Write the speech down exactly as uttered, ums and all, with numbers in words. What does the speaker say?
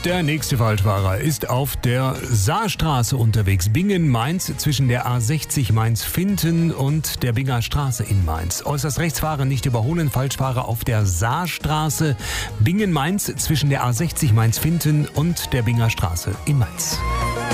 Der nächste Falschfahrer ist auf der Saarstraße unterwegs. Bingen-Mainz zwischen der A sechzig Mainz-Finten und der Binger Straße in Mainz. Äußerst rechts fahren, nicht überholen. Falschfahrer auf der Saarstraße. Bingen-Mainz zwischen der A sechzig Mainz-Finten und der Binger Straße in Mainz.